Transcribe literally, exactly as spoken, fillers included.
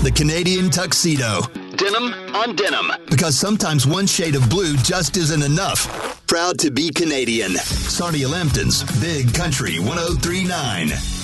the Canadian tuxedo. Denim on denim. Because sometimes one shade of blue just isn't enough. Proud to be Canadian. Sarnia Lambton's Big Country one oh three point nine.